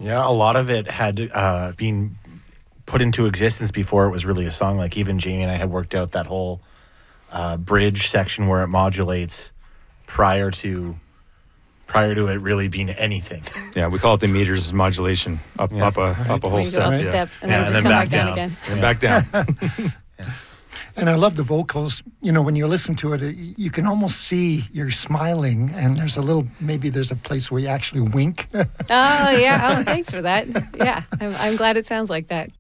Yeah, a lot of it had been put into existence before it was really a song. Like even Jamie and I had worked out that whole bridge section where it modulates prior to it really being anything. Yeah, we call it the meters modulation, up a whole step. Up a step, and then just come back down again. And back down. And I love the vocals. You know, when you listen to it, you can almost see you're smiling, and there's a place where you actually wink. Oh, yeah. Oh, thanks for that. Yeah, I'm glad it sounds like that.